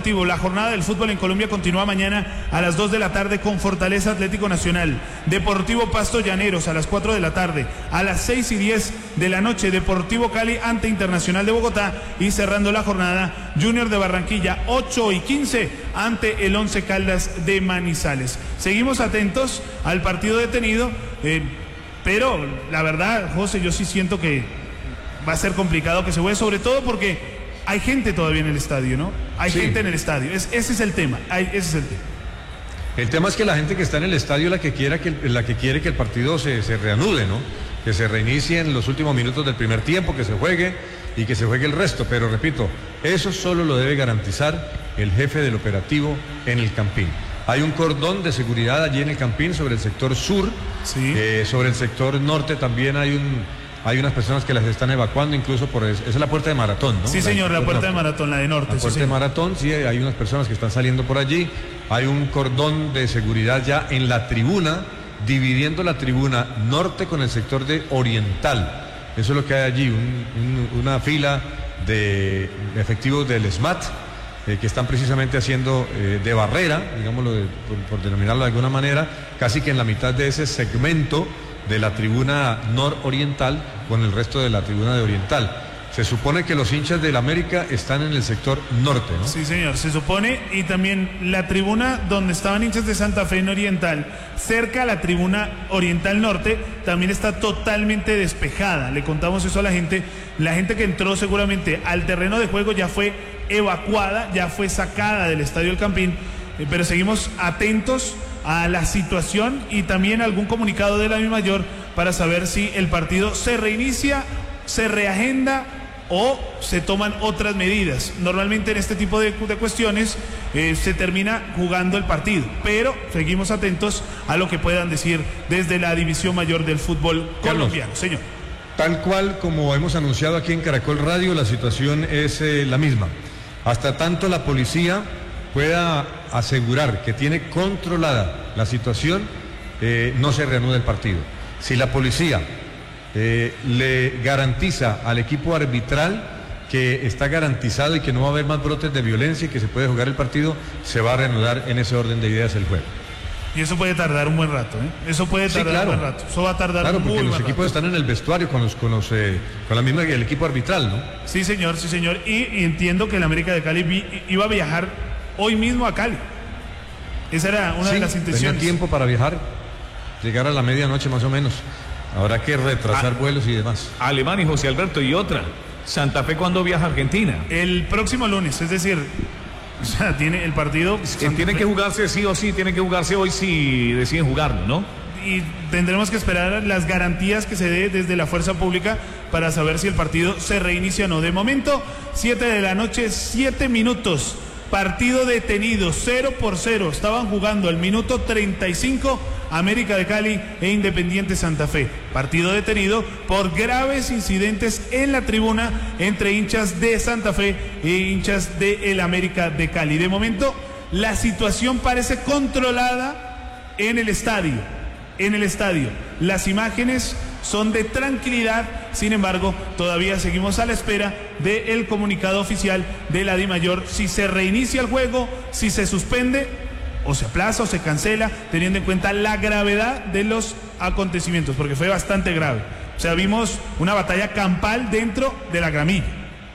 deportivo. La jornada del fútbol en Colombia continúa mañana a las 2 de la tarde con Fortaleza Atlético Nacional. Deportivo Pasto Llaneros a las 4 de la tarde. A las 6:10 de la noche, Deportivo Cali ante Internacional de Bogotá. Y cerrando la jornada, Junior de Barranquilla, 8:15 ante el Once Caldas de Manizales. Seguimos atentos al partido detenido, pero la verdad, José, yo sí siento que va a ser complicado que se juegue, sobre todo porque hay gente todavía en el estadio, ¿no? Hay gente en el estadio. Ese es el tema. Ese es el tema. El tema es que la gente que está en el estadio es la que quiere que el partido se reanude, ¿no? Que se reinicie en los últimos minutos del primer tiempo, que se juegue y que se juegue el resto. Pero repito, eso solo lo debe garantizar el jefe del operativo en el Campín. Hay un cordón de seguridad allí en el Campín sobre el sector sur. Sí. Sobre el sector norte también hay unas personas que las están evacuando, incluso esa es la puerta de Maratón, ¿no? Sí, señor, la puerta de Maratón, la de norte. La puerta de Maratón, sí, hay unas personas que están saliendo por allí. Hay un cordón de seguridad ya en la tribuna, dividiendo la tribuna norte con el sector de oriental. Eso es lo que hay allí, una fila de efectivos del SMAT, que están precisamente haciendo de barrera, digámoslo, por denominarlo de alguna manera, casi que en la mitad de ese segmento de la tribuna nororiental con el resto de la tribuna de oriental. Se supone que los hinchas del América están en el sector norte, ¿no? Sí, señor, se supone, y también la tribuna donde estaban hinchas de Santa Fe en oriental, cerca a la tribuna oriental norte, también está totalmente despejada. Le contamos eso a la gente que entró seguramente al terreno de juego ya fue evacuada, ya fue sacada del Estadio El Campín, pero seguimos atentos a la situación y también algún comunicado de la DIMAYOR para saber si el partido se reinicia, se reagenda o se toman otras medidas. Normalmente en este tipo de cuestiones se termina jugando el partido, pero seguimos atentos a lo que puedan decir desde la División Mayor del fútbol colombiano. Señor. Tal cual como hemos anunciado aquí en Caracol Radio, la situación es la misma. Hasta tanto la policía pueda asegurar que tiene controlada la situación, no se reanuda el partido. Si la policía le garantiza al equipo arbitral que está garantizado y que no va a haber más brotes de violencia y que se puede jugar el partido, se va a reanudar en ese orden de ideas el juego. Y eso puede tardar un buen rato, ¿eh? Eso puede tardar un buen rato. Eso va a tardar un muy buen rato. Claro, porque los equipos están en el vestuario con la misma que el equipo arbitral, ¿no? Sí, señor, sí, señor. Y entiendo que el América de Cali iba a viajar hoy mismo a Cali. Esa era una de las intenciones. Tenía tiempo para viajar, llegar a la medianoche más o menos. Habrá que retrasar vuelos y demás. Alemán y José Alberto, y otra. ¿Santa Fe cuándo viaja a Argentina? El próximo lunes, es decir, o sea, tiene el partido. Tiene que jugarse sí o sí, tiene que jugarse hoy si deciden jugarlo, ¿no? Y tendremos que esperar las garantías que se dé desde la fuerza pública para saber si el partido se reinicia o no. De momento, 7 de la noche, 7 minutos. Partido detenido, 0-0. Estaban jugando al minuto 35 América de Cali e Independiente Santa Fe. Partido detenido por graves incidentes en la tribuna entre hinchas de Santa Fe e hinchas de el América de Cali. De momento, la situación parece controlada en el estadio. Las imágenes son de tranquilidad, sin embargo, todavía seguimos a la espera del comunicado oficial de la DIMAYOR, si se reinicia el juego, si se suspende, o se aplaza o se cancela, teniendo en cuenta la gravedad de los acontecimientos, porque fue bastante grave. O sea, vimos una batalla campal dentro de la gramilla.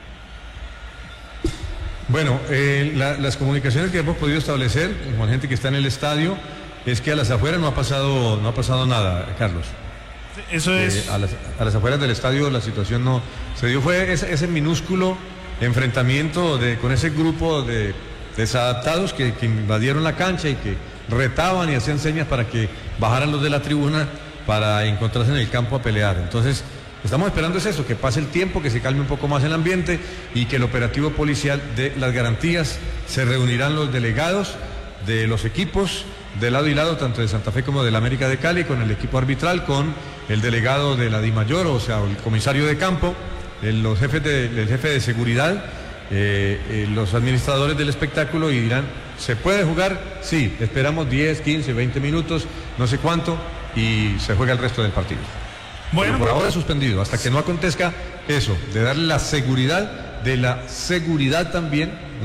Bueno, las comunicaciones que hemos podido establecer con la gente que está en el estadio es que a las afueras no ha pasado nada, Carlos. Eso es. A las afueras del estadio la situación no se dio, fue ese minúsculo enfrentamiento con ese grupo de desadaptados que invadieron la cancha y que retaban y hacían señas para que bajaran los de la tribuna para encontrarse en el campo a pelear. Entonces, estamos esperando eso, que pase el tiempo, que se calme un poco más el ambiente y que el operativo policial dé las garantías. Se reunirán los delegados de los equipos de lado y lado, tanto de Santa Fe como del América de Cali, con el equipo arbitral, con el delegado de la DIMAYOR, o sea, el comisario de campo, el jefe de seguridad, los administradores del espectáculo, y dirán, ¿se puede jugar? Sí, esperamos 10, 15, 20 minutos, no sé cuánto, y se juega el resto del partido. Bueno, pero por ahora suspendido, hasta que no acontezca eso, de darle la seguridad, de la seguridad también, ¿no?,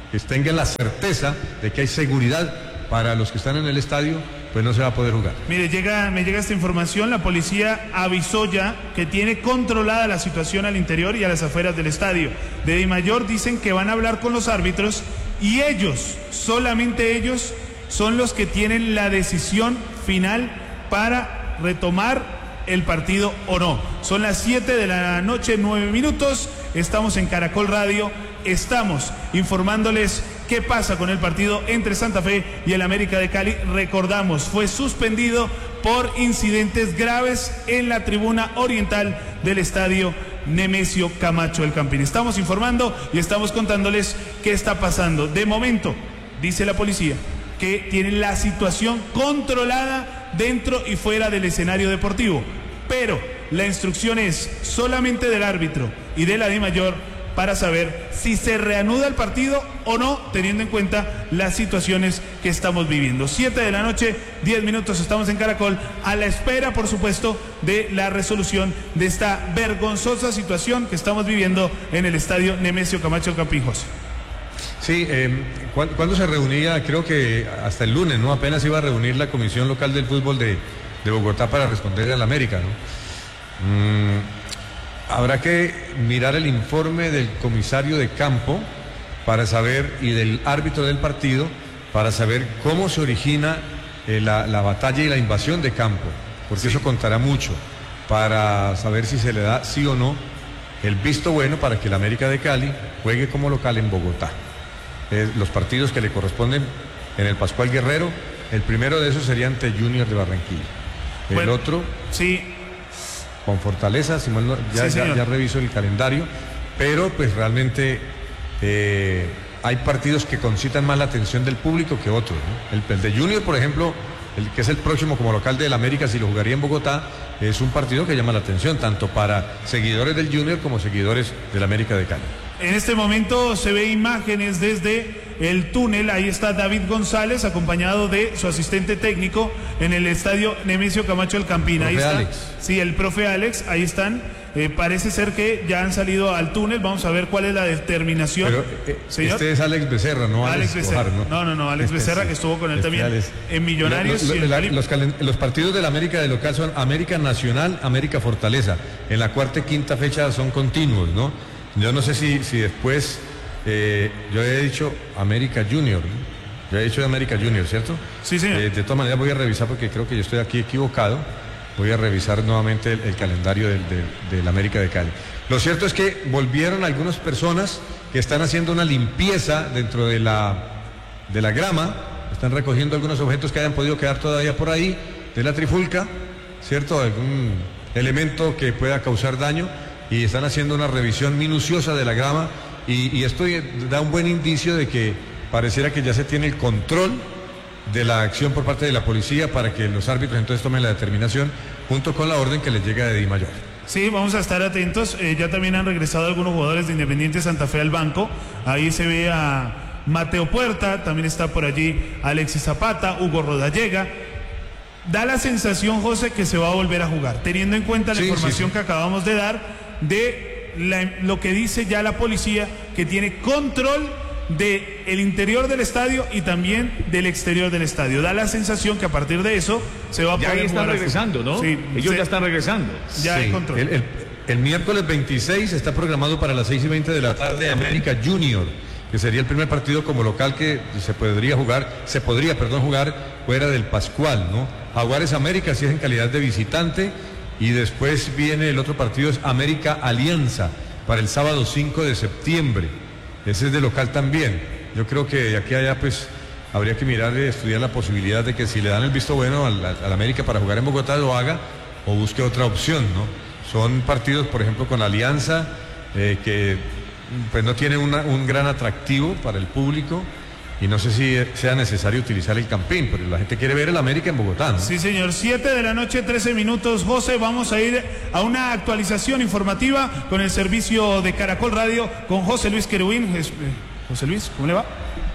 tengan la certeza de que hay seguridad para los que están en el estadio, pues no se va a poder jugar. Mire, me llega esta información, la policía avisó ya que tiene controlada la situación al interior y a las afueras del estadio. De Dimayor dicen que van a hablar con los árbitros y ellos, solamente ellos, son los que tienen la decisión final para retomar el partido o no. Son las 7 de la noche, 9 minutos, estamos en Caracol Radio, estamos informándoles qué pasa con el partido entre Santa Fe y el América de Cali. Recordamos, fue suspendido por incidentes graves en la tribuna oriental del estadio Nemesio Camacho El Campín. Estamos informando y estamos contándoles qué está pasando. De momento, dice la policía, que tienen la situación controlada dentro y fuera del escenario deportivo, pero la instrucción es solamente del árbitro y de la Dimayor para saber si se reanuda el partido o no, teniendo en cuenta las situaciones que estamos viviendo. 7 de la noche, 10 minutos, estamos en Caracol, a la espera, por supuesto, de la resolución de esta vergonzosa situación que estamos viviendo en el estadio Nemesio Camacho El Campín. José. Sí, ¿cuándo se reunía? Creo que hasta el lunes, ¿no? Apenas iba a reunir la Comisión Local del Fútbol de Bogotá para responder al América, ¿no? Habrá que mirar el informe del comisario de campo para saber, y del árbitro del partido, para saber cómo se origina la batalla y la invasión de campo, porque sí, eso contará mucho para saber si se le da sí o no el visto bueno para que el América de Cali juegue como local en Bogotá. Los partidos que le corresponden en el Pascual Guerrero, el primero de esos sería ante Junior de Barranquilla. El otro... Sí. Con Fortaleza, ya reviso el calendario, pero pues realmente hay partidos que concitan más la atención del público que otros, ¿no? El de Junior, por ejemplo, el que es el próximo como local del América, si lo jugaría en Bogotá, es un partido que llama la atención, tanto para seguidores del Junior como seguidores del América de Cali. En este momento se ve imágenes desde el túnel, ahí está David González acompañado de su asistente técnico en el estadio Nemesio Camacho El Campín. Ahí está Alex. Sí, el profe Alex, ahí están. Parece ser que ya han salido al túnel, vamos a ver cuál es la determinación. Pero ¿señor? Este es Alex Becerra, no Alex Becerra. Escobar, No, Alex Becerra, que estuvo con él también en Millonarios. Los partidos del América de local son América Nacional, América Fortaleza. En la cuarta y quinta fecha son continuos, ¿no? Yo no sé si después, yo he dicho América Junior, ¿no? Yo he dicho América Junior, ¿cierto? Sí, señor. De todas maneras voy a revisar porque creo que yo estoy aquí equivocado. Voy a revisar nuevamente el calendario del América de Cali. Lo cierto es que volvieron algunas personas que están haciendo una limpieza dentro de la grama, están recogiendo algunos objetos que hayan podido quedar todavía por ahí, de la trifulca, ¿cierto? Algún elemento que pueda causar daño, y están haciendo una revisión minuciosa de la grama, y esto da un buen indicio de que pareciera que ya se tiene el control de la acción por parte de la policía para que los árbitros entonces tomen la determinación junto con la orden que les llega de Dimayor. Sí, vamos a estar atentos. Ya también han regresado algunos jugadores de Independiente Santa Fe al banco. Ahí se ve a Mateo Puerta, también está por allí Alexis Zapata, Hugo Rodallega. Da la sensación, José, que se va a volver a jugar, teniendo en cuenta la información que acabamos de dar de lo que dice ya la policía, que tiene control del interior del estadio y también del exterior del estadio. Da la sensación que a partir de eso se va a poder jugar. Ya están regresando, ¿no? Sí, ellos ya están regresando. Ya hay control. El miércoles 26 está programado para las 6:20 de la tarde América Junior, que sería el primer partido como local que se podría jugar fuera del Pascual, ¿no? Jaguares América, si es en calidad de visitante, y después viene el otro partido, es América Alianza, para el sábado 5 de septiembre. Ese es de local también. Yo creo que de aquí a allá pues habría que mirar y estudiar la posibilidad de que si le dan el visto bueno al América para jugar en Bogotá lo haga o busque otra opción, ¿no? Son partidos, por ejemplo, con Alianza, que pues no tiene un gran atractivo para el público, y no sé si sea necesario utilizar el Campín, pero la gente quiere ver el América en Bogotá, ¿no? Sí, señor. 7 de la noche, 13 minutos. José, vamos a ir a una actualización informativa con el servicio de Caracol Radio con José Luis Querubín. José Luis, ¿cómo le va?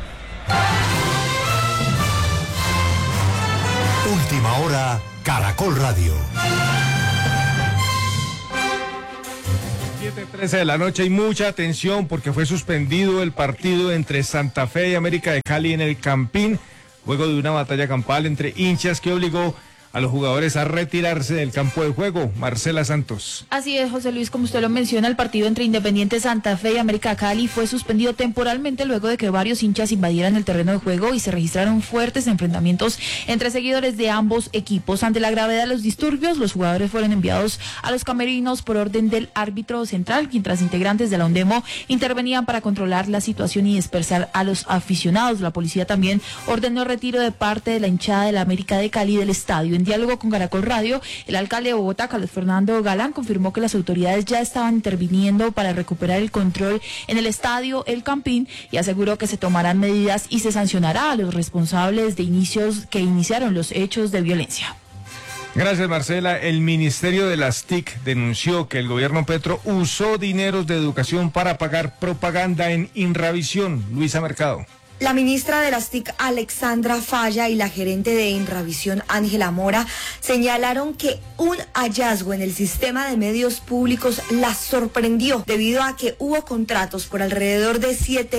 Última hora, Caracol Radio. 7:13 de la noche y mucha atención porque fue suspendido el partido entre Santa Fe y América de Cali en el Campín, luego de una batalla campal entre hinchas que obligó a los jugadores a retirarse del campo de juego. Marcela Santos. Así es, José Luis, como usted lo menciona, el partido entre Independiente Santa Fe y América Cali fue suspendido temporalmente luego de que varios hinchas invadieran el terreno de juego y se registraron fuertes enfrentamientos entre seguidores de ambos equipos. Ante la gravedad de los disturbios, los jugadores fueron enviados a los camerinos por orden del árbitro central, mientras integrantes de la UNDEMO intervenían para controlar la situación y dispersar a los aficionados. La policía también ordenó el retiro de parte de la hinchada de la América de Cali del estadio. En diálogo con Caracol Radio, el alcalde de Bogotá, Carlos Fernando Galán, confirmó que las autoridades ya estaban interviniendo para recuperar el control en el estadio El Campín y aseguró que se tomarán medidas y se sancionará a los responsables de que iniciaron los hechos de violencia. Gracias, Marcela. El Ministerio de las TIC denunció que el gobierno Petro usó dineros de educación para pagar propaganda en Inravisión. Luisa Mercado. La ministra de las TIC, Alexandra Falla, y la gerente de Inravisión, Ángela Mora, señalaron que un hallazgo en el sistema de medios públicos las sorprendió debido a que hubo contratos por alrededor de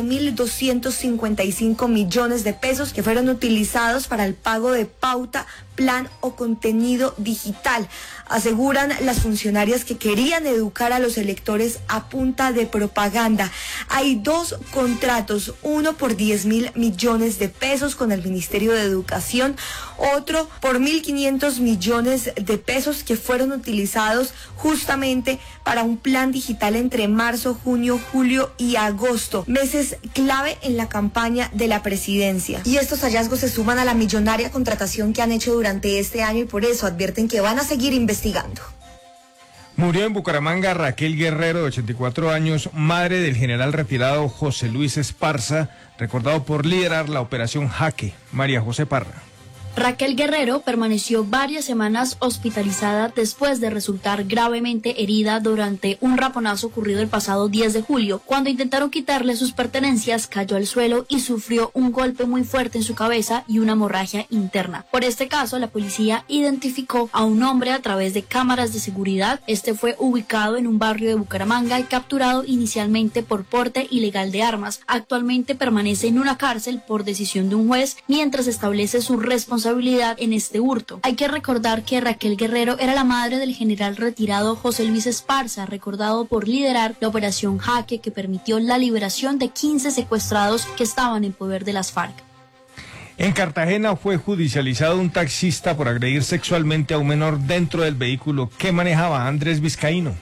7.255 millones de pesos que fueron utilizados para el pago de pauta, plan o contenido digital. Aseguran las funcionarias que querían educar a los electores a punta de propaganda. Hay dos contratos, uno por 10.000 millones de pesos con el Ministerio de Educación, otro por 1.500 millones de pesos que fueron utilizados justamente para un plan digital entre marzo, junio, julio y agosto, meses clave en la campaña de la presidencia. Y estos hallazgos se suman a la millonaria contratación que han hecho durante este año y por eso advierten que van a seguir investigando. Murió en Bucaramanga Raquel Guerrero, de 84 años, madre del general retirado José Luis Esparza, recordado por liderar la operación Jaque. María José Parra. Raquel Guerrero permaneció varias semanas hospitalizada después de resultar gravemente herida durante un raponazo ocurrido el pasado 10 de julio. Cuando intentaron quitarle sus pertenencias, cayó al suelo y sufrió un golpe muy fuerte en su cabeza y una hemorragia interna. Por este caso, la policía identificó a un hombre a través de cámaras de seguridad. Este fue ubicado en un barrio de Bucaramanga y capturado inicialmente por porte ilegal de armas. Actualmente permanece en una cárcel por decisión de un juez mientras establece su responsabilidad en este hurto. Hay que recordar que Raquel Guerrero era la madre del general retirado José Luis Esparza, recordado por liderar la operación Jaque que permitió la liberación de 15 secuestrados que estaban en poder de las FARC. En Cartagena fue judicializado un taxista por agredir sexualmente a un menor dentro del vehículo que manejaba Andrés Vizcaíno.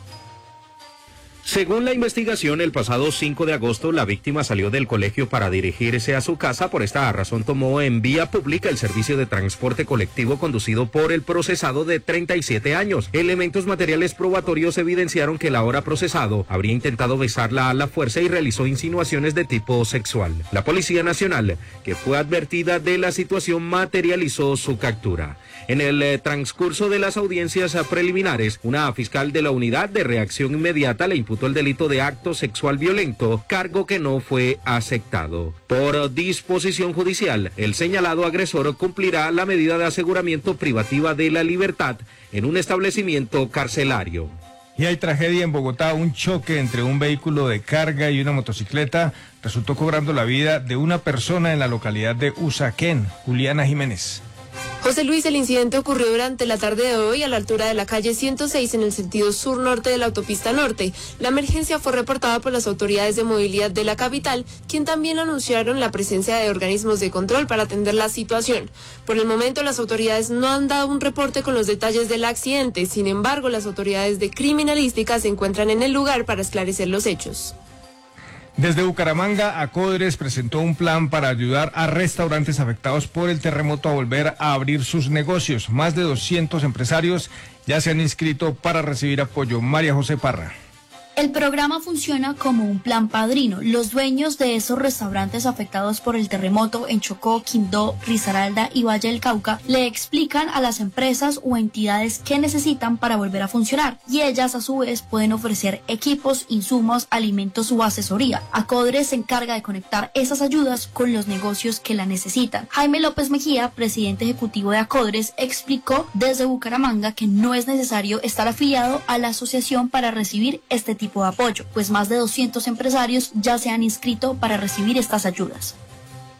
Según la investigación, el pasado 5 de agosto, la víctima salió del colegio para dirigirse a su casa. Por esta razón, tomó en vía pública el servicio de transporte colectivo conducido por el procesado de 37 años. Elementos materiales probatorios evidenciaron que el ahora procesado habría intentado besarla a la fuerza y realizó insinuaciones de tipo sexual. La Policía Nacional, que fue advertida de la situación, materializó su captura. En el transcurso de las audiencias preliminares, una fiscal de la Unidad de Reacción Inmediata le imputó el delito de acto sexual violento, cargo que no fue aceptado. Por disposición judicial, el señalado agresor cumplirá la medida de aseguramiento privativa de la libertad en un establecimiento carcelario. Y hay tragedia en Bogotá. Un choque entre un vehículo de carga y una motocicleta resultó cobrando la vida de una persona en la localidad de Usaquén. Juliana Jiménez. José Luis, el incidente ocurrió durante la tarde de hoy a la altura de la calle 106 en el sentido sur-norte de la autopista norte. La emergencia fue reportada por las autoridades de movilidad de la capital, quien también anunciaron la presencia de organismos de control para atender la situación. Por el momento, las autoridades no han dado un reporte con los detalles del accidente. Sin embargo, las autoridades de criminalística se encuentran en el lugar para esclarecer los hechos. Desde Bucaramanga, Acodres presentó un plan para ayudar a restaurantes afectados por el terremoto a volver a abrir sus negocios. Más de 200 empresarios ya se han inscrito para recibir apoyo. María José Parra. El programa funciona como un plan padrino. Los dueños de esos restaurantes afectados por el terremoto en Chocó, Quindó, Risaralda y Valle del Cauca le explican a las empresas o entidades qué necesitan para volver a funcionar y ellas a su vez pueden ofrecer equipos, insumos, alimentos o asesoría. Acodres se encarga de conectar esas ayudas con los negocios que la necesitan. Jaime López Mejía, presidente ejecutivo de Acodres, explicó desde Bucaramanga que no es necesario estar afiliado a la asociación para recibir este tipo de apoyo, pues más de 200 empresarios ya se han inscrito para recibir estas ayudas.